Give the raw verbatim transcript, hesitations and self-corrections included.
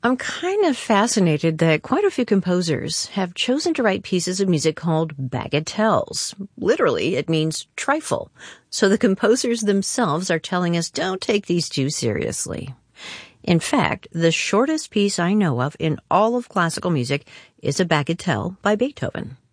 I'm kind of fascinated that quite a few composers have chosen to write pieces of music called bagatelles. Literally, it means trifle. So the composers themselves are telling us don't take these too seriously. In fact, the shortest piece I know of in all of classical music is a bagatelle by Beethoven.